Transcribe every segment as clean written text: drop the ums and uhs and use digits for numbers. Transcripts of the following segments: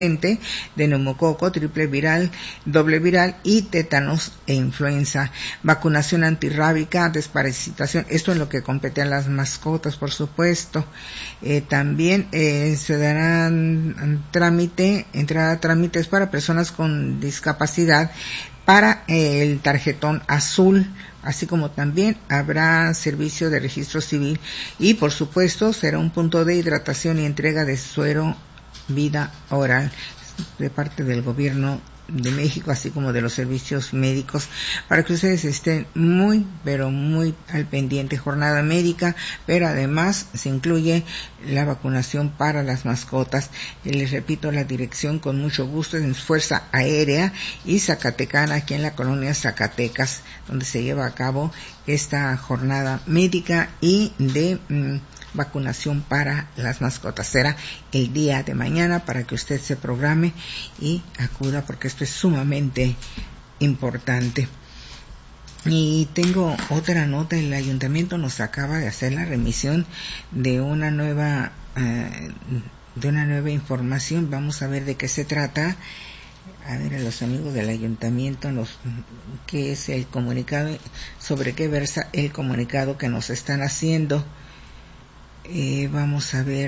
de neumococo, triple viral, doble viral y tétanos e influenza, vacunación antirrábica, desparasitación, esto es lo que compete a las mascotas, por supuesto. También se darán entrada a trámites para personas con discapacidad para el tarjetón azul, así como también habrá servicio de registro civil y por supuesto será un punto de hidratación y entrega de suero vida oral de parte del gobierno de México, así como de los servicios médicos, para que ustedes estén muy, pero muy al pendiente. Jornada médica, pero además se incluye la vacunación para las mascotas. Les repito, la dirección con mucho gusto es en Fuerza Aérea y Zacatecana, aquí en la colonia Zacatecas, donde se lleva a cabo esta jornada médica y de vacunación para las mascotas. Será el día de mañana para que usted se programe y acuda, porque esto es sumamente importante. Y tengo otra nota: el ayuntamiento nos acaba de hacer la remisión de una nueva información. Vamos a ver de qué se trata. A ver, a los amigos del ayuntamiento, qué es el comunicado, sobre qué versa el comunicado que nos están haciendo. Vamos a ver,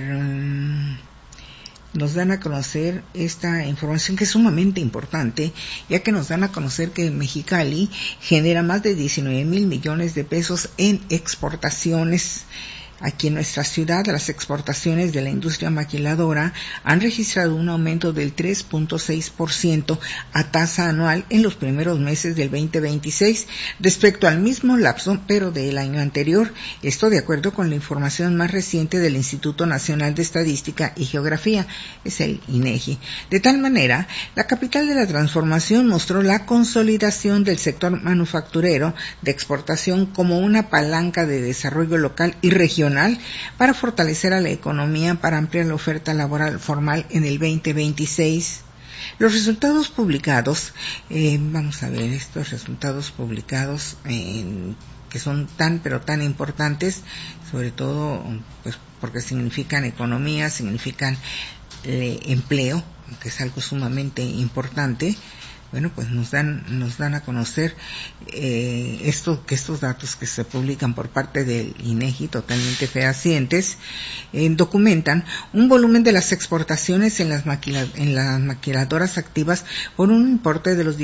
nos dan a conocer esta información que es sumamente importante, ya que nos dan a conocer que Mexicali genera más de 19,000 millones de pesos en exportaciones. Aquí en nuestra ciudad, las exportaciones de la industria maquiladora han registrado un aumento del 3.6% a tasa anual en los primeros meses del 2026 respecto al mismo lapso, pero del año anterior. Esto de acuerdo con la información más reciente del Instituto Nacional de Estadística y Geografía, es el INEGI. De tal manera, la capital de la transformación mostró la consolidación del sector manufacturero de exportación como una palanca de desarrollo local y regional para fortalecer a la economía, para ampliar la oferta laboral formal en el 2026. Los resultados publicados, vamos a ver estos resultados publicados que son tan importantes, sobre todo pues porque significan economía, significan empleo, que es algo sumamente importante. Bueno, pues nos dan a conocer estos datos que se publican por parte del INEGI, totalmente fehacientes, documentan un volumen de las exportaciones en las maquiladoras activas por un importe de los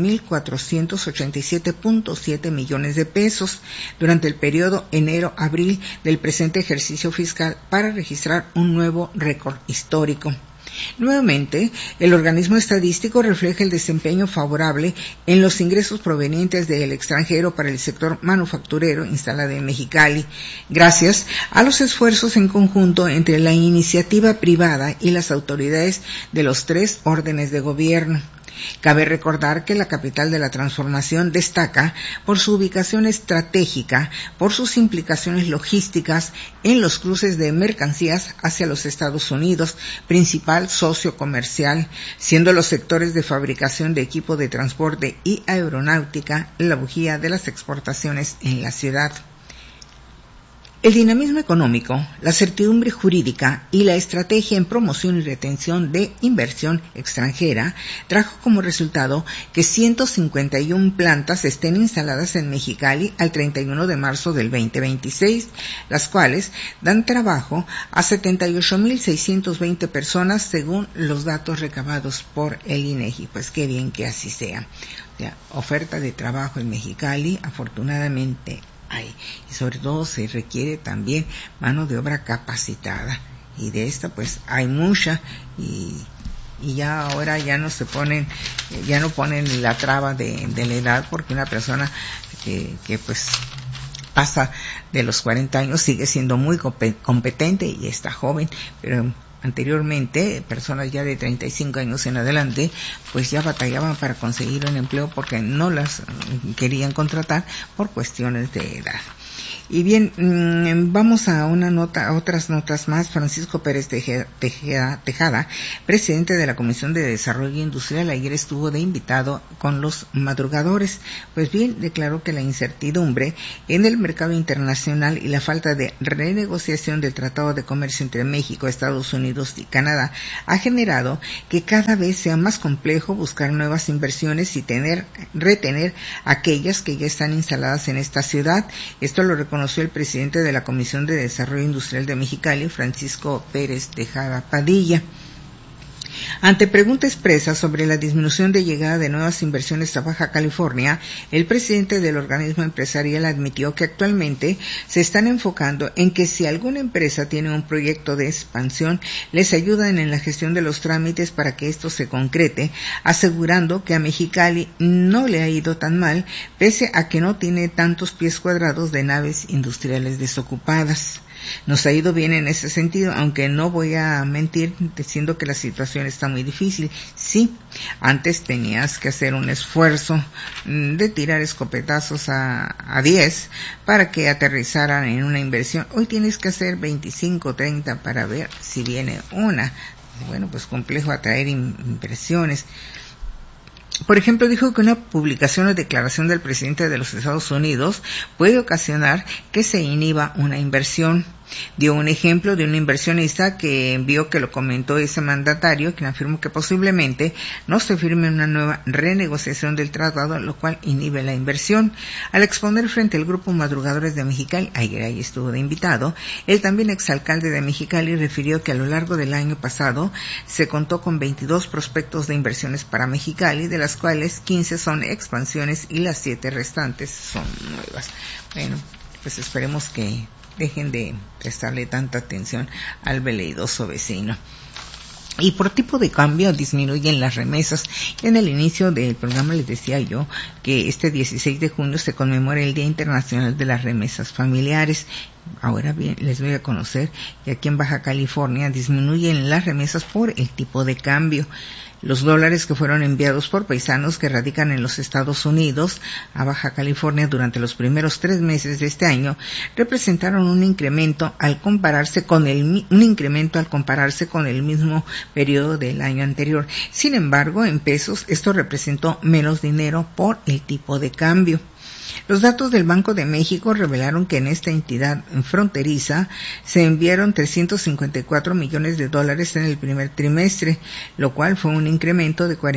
19,487.7 millones de pesos durante el periodo enero-abril del presente ejercicio fiscal, para registrar un nuevo récord histórico. Nuevamente, el organismo estadístico refleja el desempeño favorable en los ingresos provenientes del extranjero para el sector manufacturero instalado en Mexicali, gracias a los esfuerzos en conjunto entre la iniciativa privada y las autoridades de los 3 órdenes de gobierno. Cabe recordar que la capital de la transformación destaca por su ubicación estratégica, por sus implicaciones logísticas en los cruces de mercancías hacia los Estados Unidos, principal socio comercial, siendo los sectores de fabricación de equipo de transporte y aeronáutica la bujía de las exportaciones en la ciudad. El dinamismo económico, la certidumbre jurídica y la estrategia en promoción y retención de inversión extranjera trajo como resultado que 151 plantas estén instaladas en Mexicali al 31 de marzo del 2026, las cuales dan trabajo a 78,620 personas según los datos recabados por el INEGI. Pues qué bien que así sea. Oferta de trabajo en Mexicali, afortunadamente hay, y sobre todo se requiere también mano de obra capacitada, y de esta pues hay mucha, y ya ahora ya no ponen la traba de la edad, porque una persona que pues pasa de los 40 años sigue siendo muy competente y está joven, pero anteriormente personas ya de 35 años en adelante pues ya batallaban para conseguir un empleo porque no las querían contratar por cuestiones de edad. Y bien, vamos a otras notas más. Francisco Pérez Tejada, presidente de la Comisión de Desarrollo Industrial, ayer estuvo de invitado con los madrugadores. Pues bien, declaró que la incertidumbre en el mercado internacional y la falta de renegociación del Tratado de Comercio entre México, Estados Unidos y Canadá ha generado que cada vez sea más complejo buscar nuevas inversiones y retener aquellas que ya están instaladas en esta ciudad. Esto lo reconoció el presidente de la Comisión de Desarrollo Industrial de Mexicali, Francisco Pérez Tejada Padilla. Ante pregunta expresa sobre la disminución de llegada de nuevas inversiones a Baja California, el presidente del organismo empresarial admitió que actualmente se están enfocando en que si alguna empresa tiene un proyecto de expansión, les ayudan en la gestión de los trámites para que esto se concrete, asegurando que a Mexicali no le ha ido tan mal, pese a que no tiene tantos pies cuadrados de naves industriales desocupadas. Nos ha ido bien en ese sentido, aunque no voy a mentir diciendo que la situación está muy difícil. Sí, antes tenías que hacer un esfuerzo de tirar escopetazos a 10 para que aterrizaran en una inversión. Hoy tienes que hacer 25, 30 para ver si viene una. Bueno, pues complejo atraer inversiones. Por ejemplo, dijo que una publicación o declaración del presidente de los Estados Unidos puede ocasionar que se inhiba una inversión. Dio un ejemplo de un inversionista que vio que lo comentó ese mandatario, quien afirmó que posiblemente no se firme una nueva renegociación del tratado, lo cual inhibe la inversión. Al exponer frente al grupo Madrugadores de Mexicali, ayer ahí estuvo de invitado, el también exalcalde de Mexicali refirió que a lo largo del año pasado se contó con 22 prospectos de inversiones para Mexicali, de las cuales 15 son expansiones y las 7 restantes son nuevas. Bueno, pues esperemos que dejen de prestarle tanta atención al veleidoso vecino. Y por tipo de cambio disminuyen las remesas. En el inicio del programa les decía yo que este 16 de junio se conmemora el Día Internacional de las Remesas Familiares. Ahora bien, les voy a conocer que aquí en Baja California disminuyen las remesas por el tipo de cambio. Los dólares que fueron enviados por paisanos que radican en los Estados Unidos a Baja California durante los primeros 3 meses de este año representaron un incremento al compararse con el mismo periodo del año anterior. Sin embargo, en pesos esto representó menos dinero por el tipo de cambio. Los datos del Banco de México revelaron que en esta entidad fronteriza se enviaron $354 millones en el primer trimestre, lo cual fue un incremento de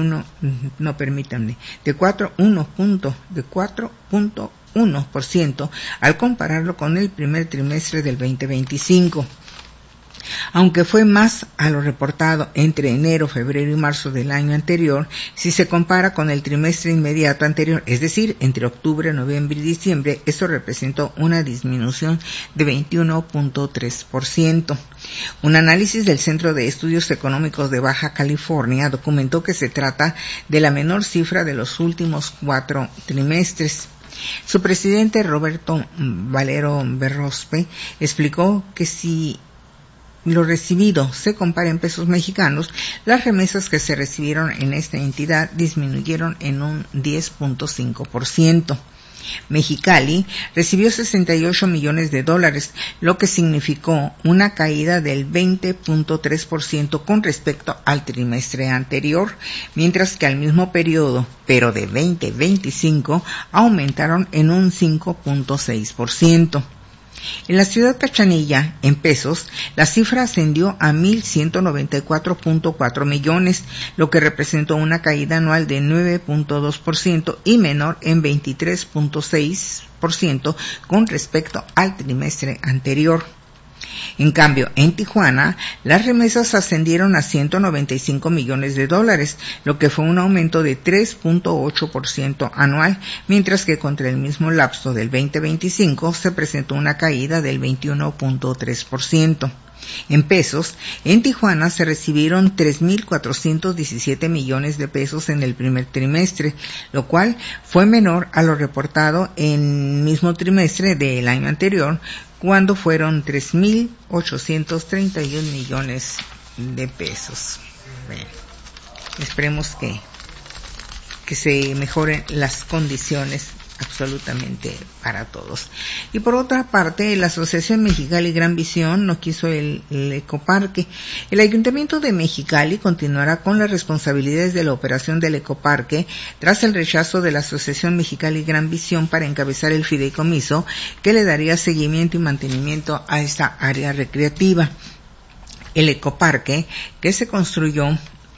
4.1% al compararlo con el primer trimestre del 2025. Aunque fue más a lo reportado entre enero, febrero y marzo del año anterior, si se compara con el trimestre inmediato anterior, es decir, entre octubre, noviembre y diciembre, esto representó una disminución de 21.3%. Un análisis del Centro de Estudios Económicos de Baja California documentó que se trata de la menor cifra de los últimos 4 trimestres. Su presidente, Roberto Valero Berrospe, explicó que si lo recibido se compara en pesos mexicanos, las remesas que se recibieron en esta entidad disminuyeron en un 10.5%. Mexicali recibió $68 millones, lo que significó una caída del 20.3% con respecto al trimestre anterior, mientras que al mismo periodo, pero de 2025, aumentaron en un 5.6%. En la ciudad Cachanilla, en pesos, la cifra ascendió a 1,194.4 millones, lo que representó una caída anual de 9.2% y menor en 23.6% con respecto al trimestre anterior. En cambio, en Tijuana, las remesas ascendieron a $195 millones, lo que fue un aumento de 3.8% anual, mientras que contra el mismo lapso del 2025 se presentó una caída del 21.3%. En pesos, en Tijuana se recibieron 3.417 millones de pesos en el primer trimestre, lo cual fue menor a lo reportado en el mismo trimestre del año anterior, cuando fueron 3.831 millones de pesos. Bueno, esperemos que se mejoren las condiciones absolutamente para todos. Y por otra parte, la Asociación Mexicali Gran Visión no quiso el ecoparque. El Ayuntamiento de Mexicali continuará con las responsabilidades de la operación del ecoparque tras el rechazo de la Asociación Mexicali Gran Visión para encabezar el fideicomiso que le daría seguimiento y mantenimiento a esta área recreativa. El ecoparque, que se construyó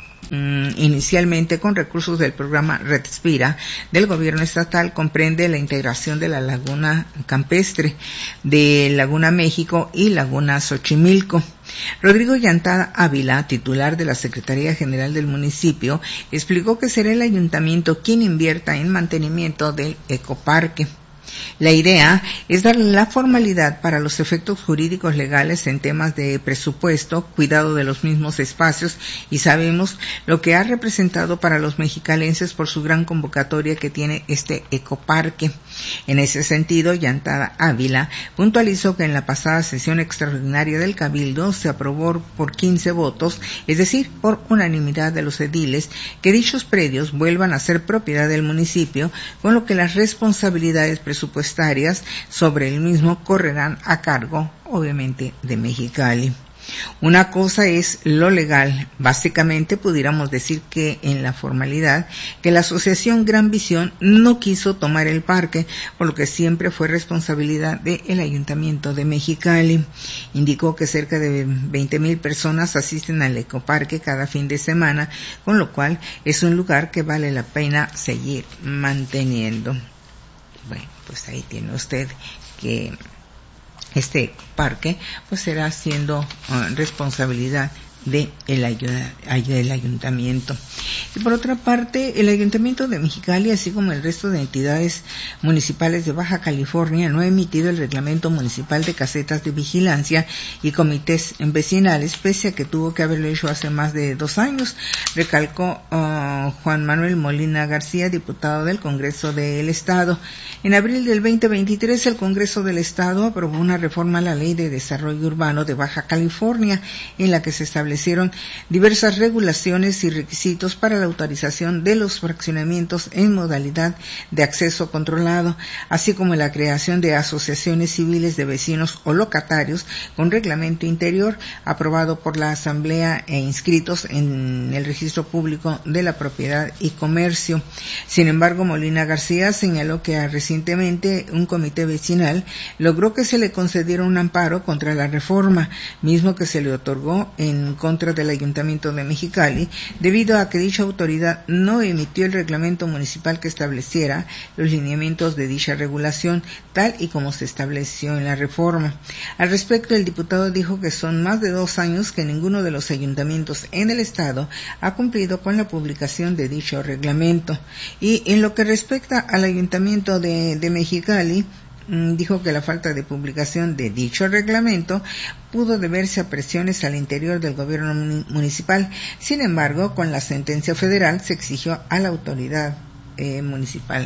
inicialmente con recursos del programa Respira del gobierno estatal, comprende la integración de la laguna campestre de Laguna México y Laguna Xochimilco. Rodrigo Llantada Ávila, titular de la Secretaría General del municipio, explicó que será el ayuntamiento quien invierta en mantenimiento del ecoparque. La idea es darle la formalidad para los efectos jurídicos legales en temas de presupuesto, cuidado de los mismos espacios, y sabemos lo que ha representado para los mexicalenses por su gran convocatoria que tiene este ecoparque. En ese sentido, Llantada Ávila puntualizó que en la pasada sesión extraordinaria del Cabildo se aprobó por 15 votos, es decir, por unanimidad de los ediles, que dichos predios vuelvan a ser propiedad del municipio, con lo que las responsabilidades presupuestarias sobre el mismo correrán a cargo, obviamente, de Mexicali. Una cosa es lo legal. Básicamente pudiéramos decir que en la formalidad que la Asociación Gran Visión no quiso tomar el parque, por lo que siempre fue responsabilidad del Ayuntamiento de Mexicali. Indicó que cerca de 20,000 personas asisten al ecoparque cada fin de semana, con lo cual es un lugar que vale la pena seguir manteniendo. Bueno, pues ahí tiene usted que este parque pues será siendo responsabilidad del ayuntamiento. Y por otra parte, el Ayuntamiento de Mexicali, así como el resto de entidades municipales de Baja California, no ha emitido el reglamento municipal de casetas de vigilancia y comités vecinales, pese a que tuvo que haberlo hecho hace más de 2 años, recalcó Juan Manuel Molina García, diputado del Congreso del Estado. En abril del 2023, el Congreso del Estado aprobó una reforma a la Ley de Desarrollo Urbano de Baja California, en la que se establecieron diversas regulaciones y requisitos para la autorización de los fraccionamientos en modalidad de acceso controlado, así como la creación de asociaciones civiles de vecinos o locatarios con reglamento interior aprobado por la Asamblea e inscritos en el Registro Público de la Propiedad y Comercio. Sin embargo, Molina García señaló que recientemente un comité vecinal logró que se le concediera un amparo contra la reforma, mismo que se le otorgó en contra del Ayuntamiento de Mexicali, debido a que dicha autoridad no emitió el reglamento municipal que estableciera los lineamientos de dicha regulación, tal y como se estableció en la reforma. Al respecto, el diputado dijo que son más de 2 años que ninguno de los ayuntamientos en el estado ha cumplido con la publicación de dicho reglamento. Y en lo que respecta al Ayuntamiento de Mexicali, dijo que la falta de publicación de dicho reglamento pudo deberse a presiones al interior del gobierno municipal. Sin embargo, con la sentencia federal se exigió a la autoridad municipal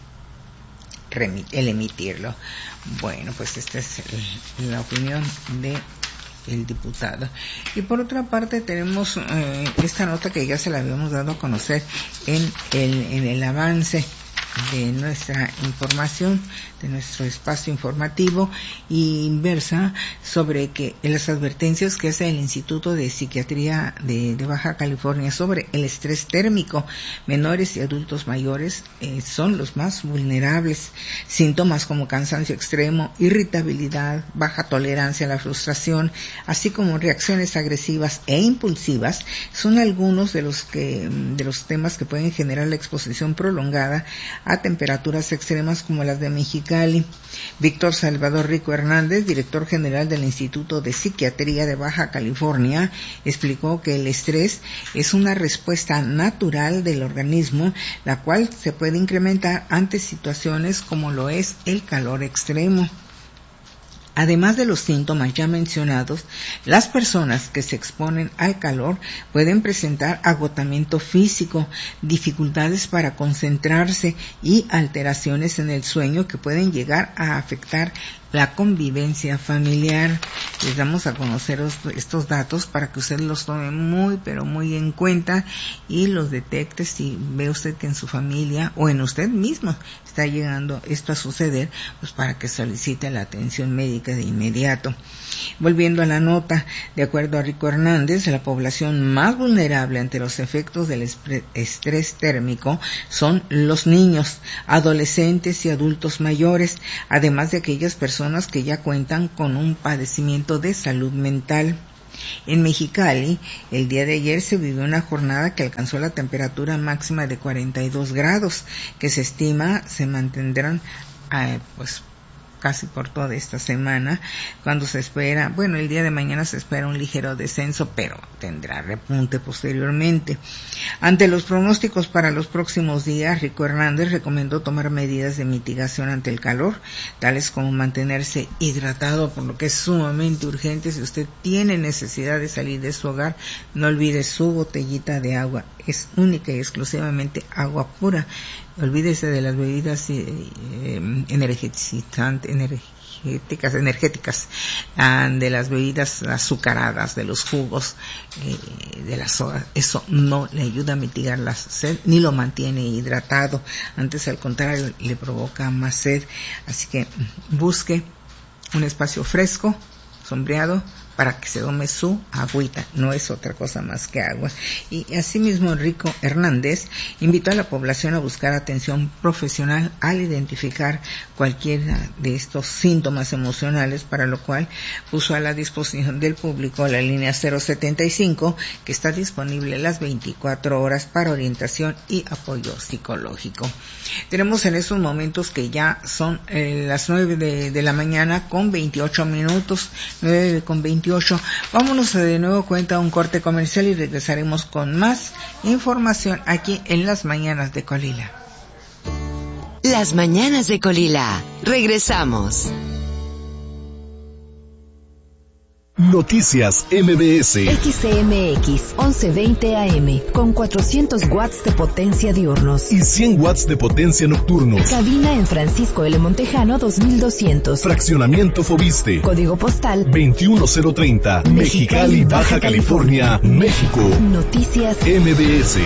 el emitirlo. Bueno, pues esta es la opinión de el diputado. Y por otra parte tenemos esta nota que ya se la habíamos dado a conocer en el avance de nuestra información, de nuestro espacio informativo, y inversa sobre que las advertencias que hace el Instituto de Psiquiatría de Baja California sobre el estrés térmico. Menores y adultos mayores son los más vulnerables. Síntomas como cansancio extremo, irritabilidad, baja tolerancia a la frustración, así como reacciones agresivas e impulsivas, son algunos de los temas que pueden generar la exposición prolongada a temperaturas extremas como las de Mexicali. Víctor Salvador Rico Hernández, director general del Instituto de Psiquiatría de Baja California, explicó que el estrés es una respuesta natural del organismo, la cual se puede incrementar ante situaciones como lo es el calor extremo. Además de los síntomas ya mencionados, las personas que se exponen al calor pueden presentar agotamiento físico, dificultades para concentrarse y alteraciones en el sueño que pueden llegar a afectar la convivencia familiar. Les damos a conocer estos datos para que usted los tome muy, pero muy en cuenta y los detecte si ve usted que en su familia o en usted mismo está llegando esto a suceder, pues para que solicite la atención médica de inmediato. Volviendo a la nota, de acuerdo a Rico Hernández, la población más vulnerable ante los efectos del estrés térmico son los niños, adolescentes y adultos mayores, además de aquellas personas que ya cuentan con un padecimiento de salud mental. En Mexicali, el día de ayer se vivió una jornada que alcanzó la temperatura máxima de 42 grados, que se estima se mantendrán casi por toda esta semana, cuando se espera, el día de mañana se espera un ligero descenso, pero tendrá repunte posteriormente. Ante los pronósticos para los próximos días, Rico Hernández recomendó tomar medidas de mitigación ante el calor, tales como mantenerse hidratado, por lo que es sumamente urgente. Si usted tiene necesidad de salir de su hogar, no olvide su botellita de agua, es única y exclusivamente agua pura. Olvídese de las bebidas energéticas, de las bebidas azucaradas, de los jugos, de las sodas. Eso no le ayuda a mitigar la sed ni lo mantiene hidratado. Antes, al contrario, le provoca más sed. Así que busque un espacio fresco, sombreado, para que se tome su agüita, no es otra cosa más que agua. Y asimismo, Rico Hernández invitó a la población a buscar atención profesional al identificar cualquiera de estos síntomas emocionales, para lo cual puso a la disposición del público la línea 075, que está disponible las 24 horas para orientación y apoyo psicológico. Tenemos en estos momentos que ya son las 9 de la mañana con 28 minutos, 9 con 28. Vámonos de nuevo cuenta a un corte comercial y regresaremos con más información aquí en Las Mañanas de Colila. Las Mañanas de Colila. Regresamos. Noticias MBS. XCMX 1120 AM con 400 watts de potencia diurnos y 100 watts de potencia nocturnos. Cabina en Francisco L. Montejano 2200. Fraccionamiento Fobiste. Código postal 21030. Mexicali, Baja California, México. Noticias MBS.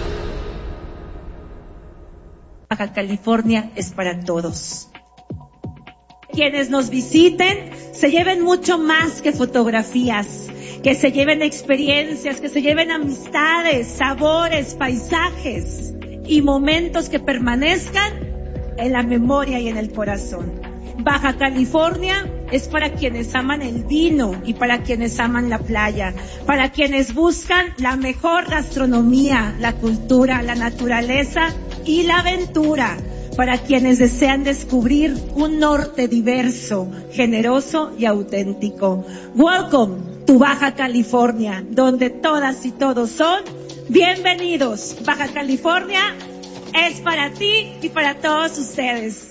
Baja California es para todos. Quienes nos visiten se lleven mucho más que fotografías, que se lleven experiencias, que se lleven amistades, sabores, paisajes y momentos que permanezcan en la memoria y en el corazón. Baja California es para quienes aman el vino y para quienes aman la playa, para quienes buscan la mejor gastronomía, la cultura, la naturaleza y la aventura, para quienes desean descubrir un norte diverso, generoso y auténtico. Welcome to Baja California, donde todas y todos son bienvenidos. Baja California es para ti y para todos ustedes.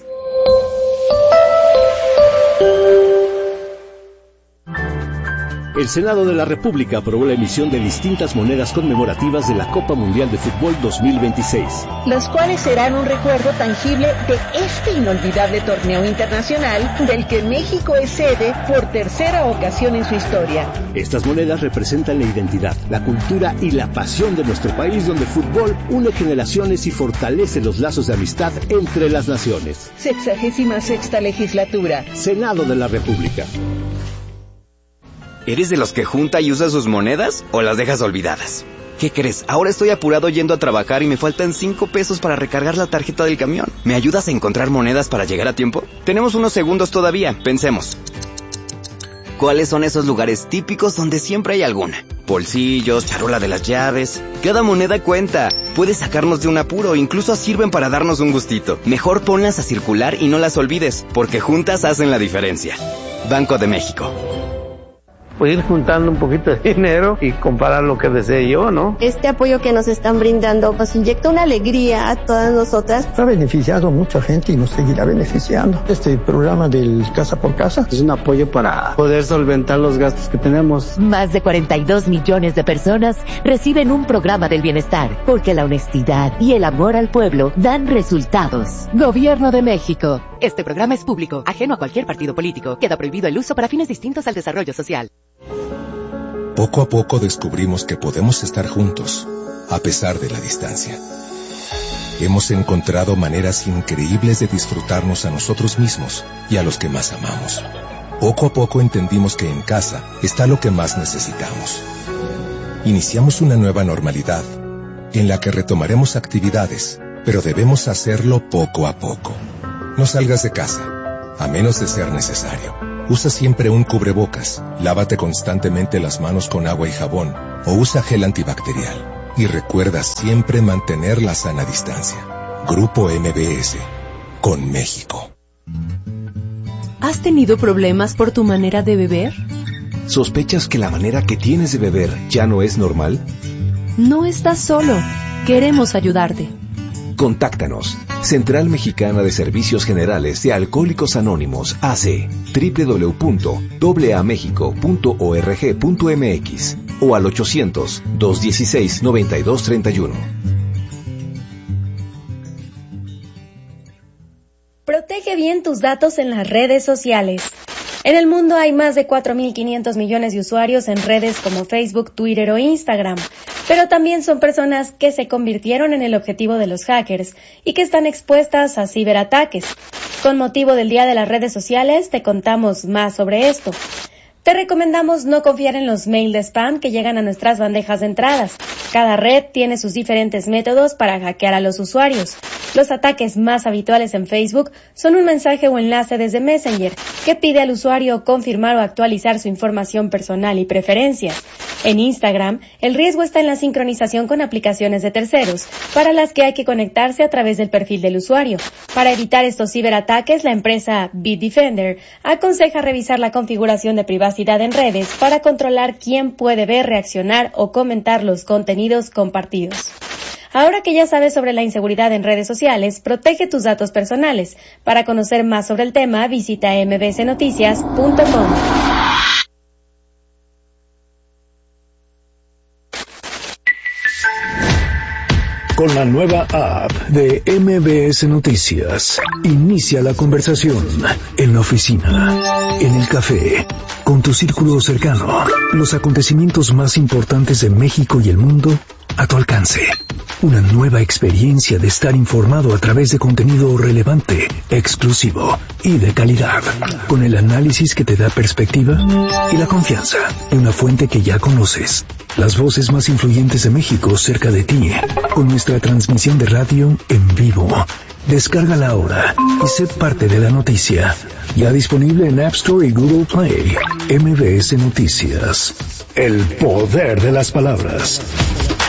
El Senado de la República aprobó la emisión de distintas monedas conmemorativas de la Copa Mundial de Fútbol 2026. Las cuales serán un recuerdo tangible de este inolvidable torneo internacional del que México es sede por tercera ocasión en su historia. Estas monedas representan la identidad, la cultura y la pasión de nuestro país, donde el fútbol une generaciones y fortalece los lazos de amistad entre las naciones. 66ª legislatura. Senado de la República. ¿Eres de los que junta y usa sus monedas o las dejas olvidadas? ¿Qué crees? Ahora estoy apurado yendo a trabajar y me faltan 5 pesos para recargar la tarjeta del camión. ¿Me ayudas a encontrar monedas para llegar a tiempo? Tenemos unos segundos todavía, pensemos. ¿Cuáles son esos lugares típicos donde siempre hay alguna? Bolsillos, charola de las llaves. Cada moneda cuenta. Puede sacarnos de un apuro, incluso sirven para darnos un gustito. Mejor ponlas a circular y no las olvides, porque juntas hacen la diferencia. Banco de México. pues ir juntando un poquito de dinero y comprar lo que desee yo, ¿no? Este apoyo que nos están brindando nos inyecta una alegría a todas nosotras. Ha beneficiado a mucha gente y nos seguirá beneficiando. Este programa del Casa por Casa es un apoyo para poder solventar los gastos que tenemos. Más de 42 millones de personas reciben un programa del bienestar, porque la honestidad y el amor al pueblo dan resultados. Gobierno de México. Este programa es público, ajeno a cualquier partido político. Queda prohibido el uso para fines distintos al desarrollo social. Poco a poco descubrimos que podemos estar juntos, a pesar de la distancia. Hemos encontrado maneras increíbles de disfrutarnos a nosotros mismos y a los que más amamos. Poco a poco entendimos que en casa está lo que más necesitamos. Iniciamos una nueva normalidad, en la que retomaremos actividades, pero debemos hacerlo poco a poco. No salgas de casa, a menos de ser necesario. Usa siempre un cubrebocas, lávate constantemente las manos con agua y jabón, o usa gel antibacterial. Y recuerda siempre mantener la sana distancia. Grupo MBS, con México. ¿Has tenido problemas por tu manera de beber? ¿Sospechas que la manera que tienes de beber ya no es normal? No estás solo. Queremos ayudarte. Contáctanos. Central Mexicana de Servicios Generales de Alcohólicos Anónimos, AC, www.amexico.org.mx o al 800-216-9231. Protege bien tus datos en las redes sociales. En el mundo hay más de 4.500 millones de usuarios en redes como Facebook, Twitter o Instagram, pero también son personas que se convirtieron en el objetivo de los hackers y que están expuestas a ciberataques. Con motivo del Día de las Redes Sociales, te contamos más sobre esto. Te recomendamos no confiar en los mails de spam que llegan a nuestras bandejas de entradas. Cada red tiene sus diferentes métodos para hackear a los usuarios. Los ataques más habituales en Facebook son un mensaje o enlace desde Messenger que pide al usuario confirmar o actualizar su información personal y preferencias. En Instagram, el riesgo está en la sincronización con aplicaciones de terceros, para las que hay que conectarse a través del perfil del usuario. Para evitar estos ciberataques, la empresa Bitdefender aconseja revisar la configuración de privacidad en redes para controlar quién puede ver, reaccionar o comentar los contenidos compartidos. Ahora que ya sabes sobre la inseguridad en redes sociales, protege tus datos personales. Para conocer más sobre el tema, visita mbsnoticias.com. Con la nueva app de MBS Noticias, inicia la conversación en la oficina, en el café, con tu círculo cercano. Los acontecimientos más importantes de México y el mundo a tu alcance. Una nueva experiencia de estar informado a través de contenido relevante, exclusivo y de calidad, con el análisis que te da perspectiva y la confianza de una fuente que ya conoces. Las voces más influyentes de México cerca de ti, con nuestra transmisión de radio en vivo. Descárgala ahora y sé parte de la noticia. Ya disponible en App Store y Google Play. MBS Noticias. El poder de las palabras.